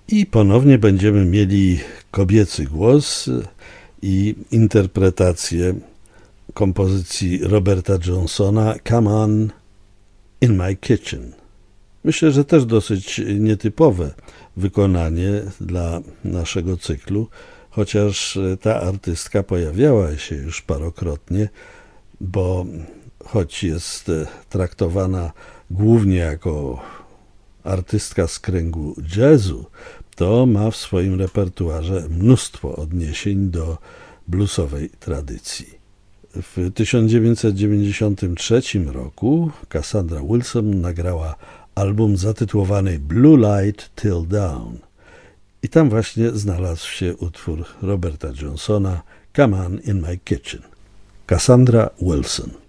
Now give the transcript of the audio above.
I ponownie będziemy mieli kobiecy głos i interpretację kompozycji Roberta Johnsona Come On in My Kitchen. Myślę, że też dosyć nietypowe wykonanie dla naszego cyklu, chociaż ta artystka pojawiała się już parokrotnie, bo choć jest traktowana głównie jako artystka z kręgu jazzu, to ma w swoim repertuarze mnóstwo odniesień do bluesowej tradycji. W 1993 roku Cassandra Wilson nagrała album zatytułowany Blue Light Till Dawn i tam właśnie znalazł się utwór Roberta Johnsona Come On in My Kitchen. Cassandra Wilson.